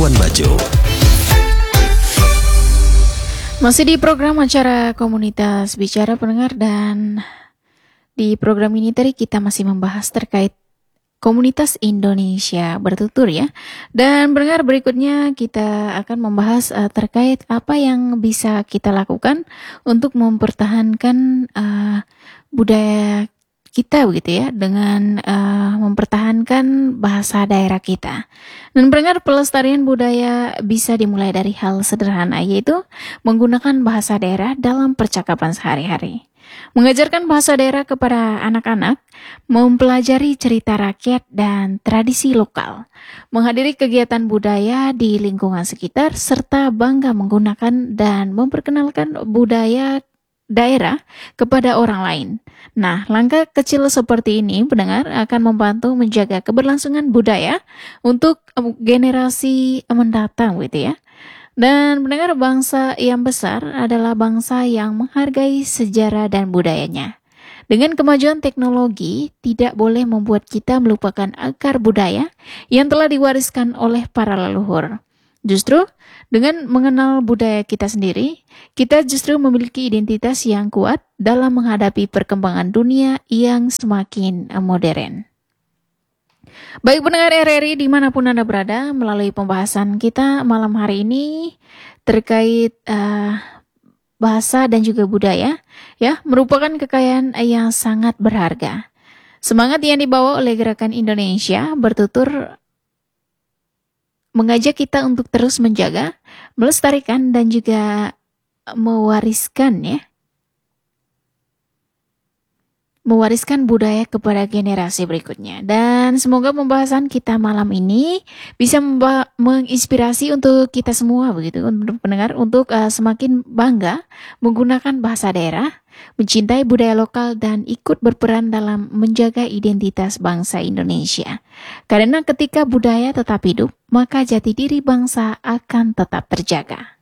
Labuan Bajo. Masih di program acara Komunitas Bicara pendengar, dan di program ini tadi kita masih membahas terkait Komunitas Indonesia Bertutur ya. Dan pendengar, berikutnya kita akan membahas terkait apa yang bisa kita lakukan untuk mempertahankan budaya kita begitu ya, dengan mempertahankan bahasa daerah kita. Dan pendengar, pelestarian budaya bisa dimulai dari hal sederhana, yaitu menggunakan bahasa daerah dalam percakapan sehari-hari. Mengajarkan bahasa daerah kepada anak-anak, mempelajari cerita rakyat dan tradisi lokal, menghadiri kegiatan budaya di lingkungan sekitar, serta bangga menggunakan dan memperkenalkan budaya daerah kepada orang lain. Nah, langkah kecil seperti ini, pendengar, akan membantu menjaga keberlangsungan budaya untuk generasi mendatang gitu ya. Dan pendengar, bangsa yang besar adalah bangsa yang menghargai sejarah dan budayanya. Dengan kemajuan teknologi, tidak boleh membuat kita melupakan akar budaya yang telah diwariskan oleh para leluhur. Justru, dengan mengenal budaya kita sendiri, kita justru memiliki identitas yang kuat dalam menghadapi perkembangan dunia yang semakin modern. Baik pendengar RRI dimanapun Anda berada, melalui pembahasan kita malam hari ini terkait bahasa dan juga budaya, ya, merupakan kekayaan yang sangat berharga. Semangat yang dibawa oleh Gerakan Indonesia Bertutur mengajak kita untuk terus menjaga, melestarikan dan juga mewariskan budaya kepada generasi berikutnya. Dan semoga pembahasan kita malam ini bisa menginspirasi untuk kita semua begitu, untuk pendengar, untuk semakin bangga menggunakan bahasa daerah, mencintai budaya lokal dan ikut berperan dalam menjaga identitas bangsa Indonesia. Karena ketika budaya tetap hidup, maka jati diri bangsa akan tetap terjaga.